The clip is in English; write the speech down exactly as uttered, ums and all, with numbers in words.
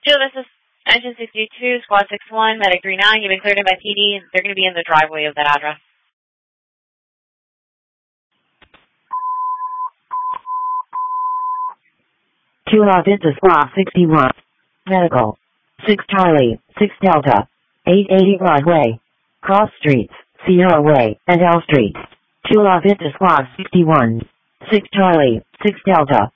Joe, this is Engine sixty-two, Squad six one, Medic three nine. You've been cleared in by P D. They're going to be in the driveway of that address. Two off into Squad sixty-one. Medical. six Charlie, six Delta. eight eighty Broadway. Cross Streets, Sierra Way, and L Street. Two off into Squad sixty-one. six Charlie, six Delta.